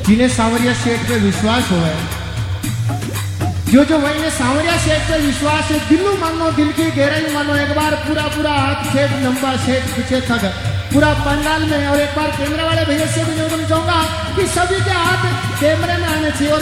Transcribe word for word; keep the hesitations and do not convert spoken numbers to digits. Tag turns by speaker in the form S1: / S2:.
S1: जिन्हें सांवरिया सेठ पे विश्वास हो है, जो जो भाई ने सांवरिया सेठ पे विश्वास है, दिल मानो, दिल की गहराई मानो, एक बार पूरा पूरा हाथ सेठ लंबा सेठ पीछे तक पूरा पंडाल में, और एक बार कैमरा वाले भैया से भी निवेदन चाहूंगा कि सभी के हाथ कैमरे में आने चाहिए और